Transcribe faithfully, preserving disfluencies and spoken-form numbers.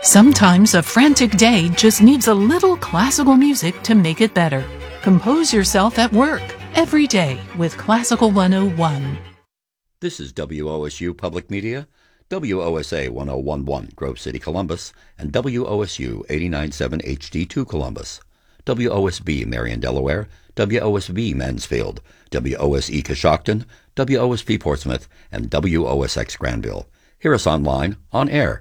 Sometimes a frantic day just needs a little classical music to make it better. Compose yourself at work every day with Classical one oh one. This is W O S U Public Media, W O S A ten eleven Grove City, Columbus, and W O S U eighty-nine point seven H D two Columbus, W O S B Marion, Delaware, W O S B Mansfield, W O S E Coshocton, W O S P Portsmouth, and W O S X Granville. Hear us online, on air,